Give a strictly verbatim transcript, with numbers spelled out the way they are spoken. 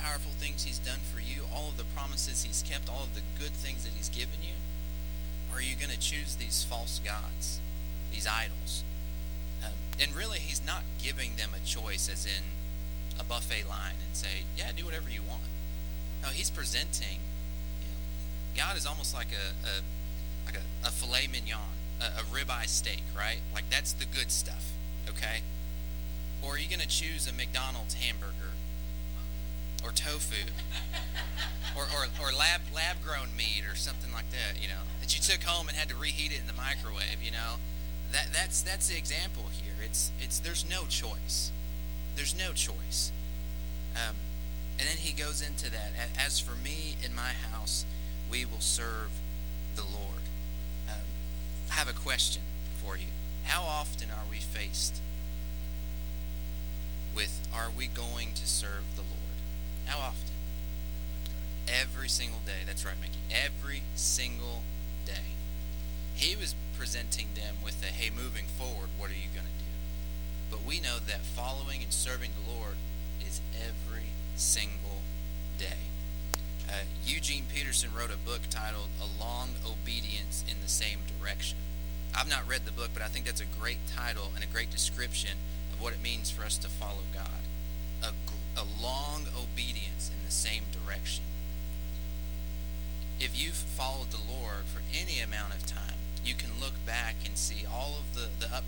powerful things he's done for you, all of the promises he's kept, all of the good things that he's given you? Or are you going to choose these false gods, these idols? Um, and really, he's not giving them a choice as in a buffet line and say, yeah, do whatever you want. No, he's presenting, you know, God is almost like a, a like a, a filet mignon, a, a ribeye steak, right? Like that's the good stuff, okay? Or are you going to choose a McDonald's hamburger or tofu or, or, or lab lab grown meat or something like that, you know, that you took home and had to reheat it in the microwave, you know? That that's that's the example here. It's it's there's no choice. There's no choice. Um, and then he goes into that. As for me and my house, we will serve the Lord. Um, I have a question for you. How often are we faced with, are we going to serve the Lord? How often? Every single day. That's right, Mickey. Every single day. He was presenting them with a, hey, moving forward, what are you going to do? But we know that following and serving the Lord is every single day. Uh, Eugene Peterson wrote a book titled A Long Obedience in the Same Direction. I've not read the book, but I think that's a great title and a great description of what it means for us to follow God. A, a long obedience in the same direction. If you've followed the Lord for any amount of time, you can look back and see all of the, the ups